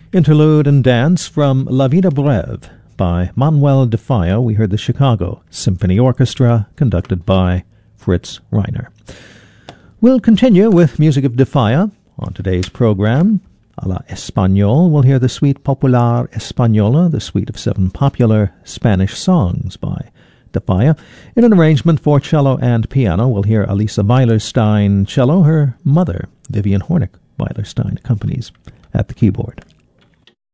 Interlude and Dance from La Vida Breve by Manuel de Falla. We heard the Chicago Symphony Orchestra, conducted by Fritz Reiner. We'll continue with music of de Falla on today's program. A la Español, we'll hear the Suite Popular Española, the suite of 7 popular Spanish songs by de Falla. In an arrangement for cello and piano, we'll hear Elisa Weilerstein cello. Her mother, Vivian Hornick Weilerstein, accompanies at the keyboard.